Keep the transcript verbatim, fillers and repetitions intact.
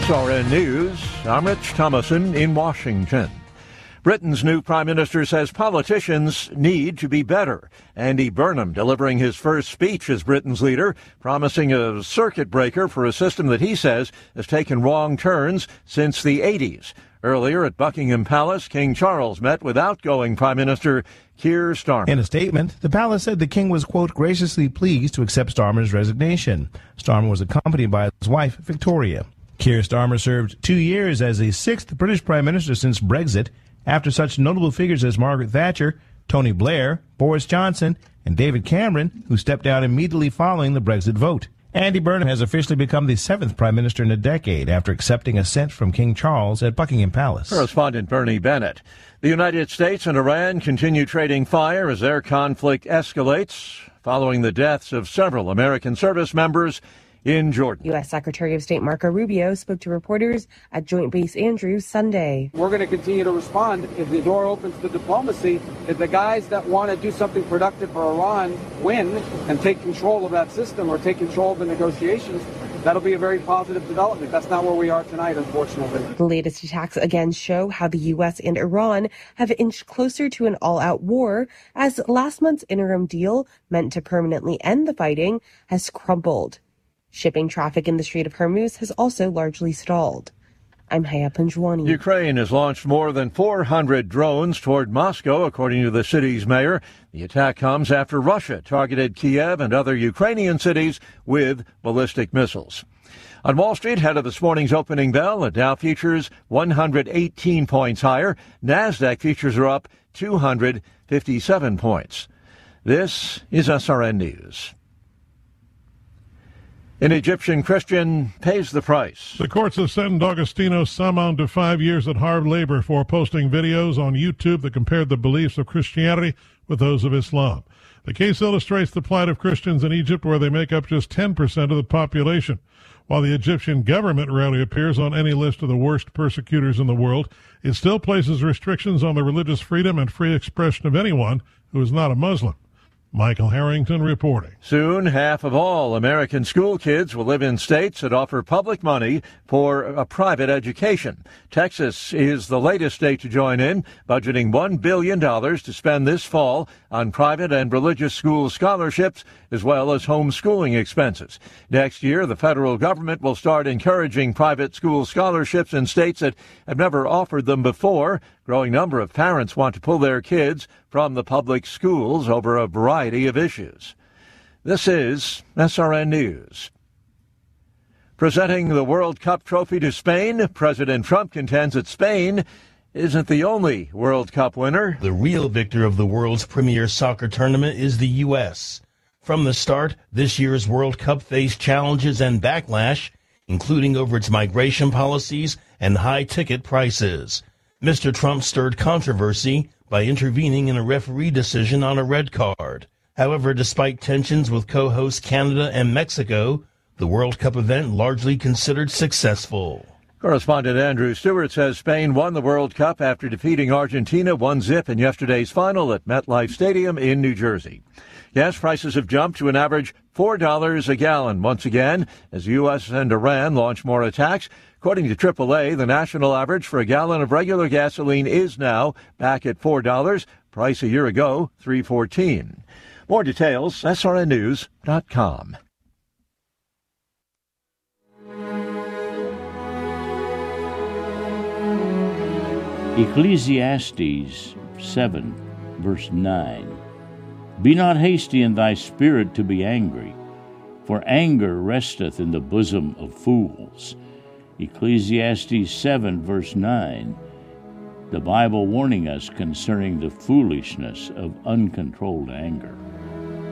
S R N News, I'm Rich Thomason in Washington. Britain's new prime minister says politicians need to be better. Andy Burnham delivering his first speech as Britain's leader, promising a circuit breaker for a system that he says has taken wrong turns since the eighties. Earlier at Buckingham Palace, King Charles met with outgoing Prime Minister Keir Starmer. In a statement, the palace said the king was, quote, graciously pleased to accept Starmer's resignation. Starmer was accompanied by his wife, Victoria. Keir Starmer served two years as the sixth British Prime Minister since Brexit, after such notable figures as Margaret Thatcher, Tony Blair, Boris Johnson, and David Cameron, who stepped down immediately following the Brexit vote. Andy Burnham has officially become the seventh Prime Minister in a decade after accepting assent from King Charles at Buckingham Palace. Correspondent Bernie Bennett. The United States and Iran continue trading fire as their conflict escalates following the deaths of several American service members in Jordan. U S. Secretary of State Marco Rubio spoke to reporters at Joint Base Andrews Sunday. We're going to continue to respond if the door opens to diplomacy. If the guys that want to do something productive for Iran win and take control of that system or take control of the negotiations, that'll be a very positive development. That's not where we are tonight, unfortunately. The latest attacks again show how the U S and Iran have inched closer to an all-out war as last month's interim deal, meant to permanently end the fighting, has crumbled. Shipping traffic in the Strait of Hormuz has also largely stalled. I'm Haya Panjwani. Ukraine has launched more than four hundred drones toward Moscow, according to the city's mayor. The attack comes after Russia targeted Kiev and other Ukrainian cities with ballistic missiles. On Wall Street, ahead of this morning's opening bell, the Dow futures one hundred eighteen points higher. NASDAQ futures are up two hundred fifty-seven points. This is S R N News. An Egyptian Christian pays the price. The courts have sentenced Agostino Samon to five years at hard labor for posting videos on YouTube that compared the beliefs of Christianity with those of Islam. The case illustrates the plight of Christians in Egypt, where they make up just ten percent of the population. While the Egyptian government rarely appears on any list of the worst persecutors in the world, it still places restrictions on the religious freedom and free expression of anyone who is not a Muslim. Michael Harrington reporting. Soon, half of all American school kids will live in states that offer public money for a private education. Texas is the latest state to join in, budgeting one billion dollars to spend this fall on private and religious school scholarships, as well as homeschooling expenses. Next year, the federal government will start encouraging private school scholarships in states that have never offered them before. Growing number of parents want to pull their kids from the public schools over a variety of issues. This is S R N News. Presenting the World Cup trophy to Spain, President Trump contends that Spain isn't the only World Cup winner. The real victor of the world's premier soccer tournament is the U S. From the start, this year's World Cup faced challenges and backlash, including over its migration policies and high ticket prices. Mister Trump stirred controversy by intervening in a referee decision on a red card. However, despite tensions with co-hosts Canada and Mexico, the World Cup event largely considered successful. Correspondent Andrew Stewart says Spain won the World Cup after defeating Argentina one zip in yesterday's final at MetLife Stadium in New Jersey. Gas prices have jumped to an average four dollars a gallon once again as U S and Iran launch more attacks. According to triple A, the national average for a gallon of regular gasoline is now back at four dollars. Price a year ago, three dollars and fourteen cents. More details, S R N news dot com. Ecclesiastes seven, verse nine. Be not hasty in thy spirit to be angry, for anger resteth in the bosom of fools. Ecclesiastes seven, verse nine. The Bible warning us concerning the foolishness of uncontrolled anger.